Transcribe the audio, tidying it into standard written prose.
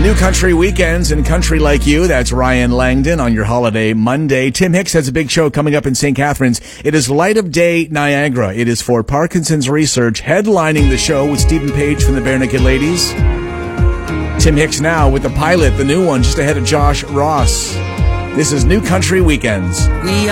New Country Weekends and Country Like You. That's Ryan Langdon on your holiday Monday. Tim Hicks has a big show coming up in St. Catharines. It is Light of Day Niagara. It is for Parkinson's Research, headlining the show with Stephen Page from the Barenaked Ladies. Tim Hicks now with the pilot, the new one, just ahead of Josh Ross. This is New Country Weekends.